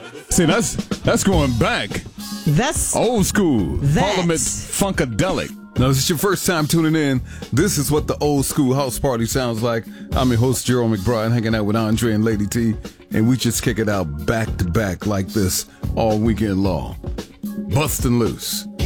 See, that's going back. That's old school. Parliament That's Funkadelic. Now, if it's your first time tuning in, this is what the old school house party sounds like. I'm your host, Gerald McBride, hanging out with Andre and Lady T, and we just kick it out back to back like this all weekend long. Bustin' loose.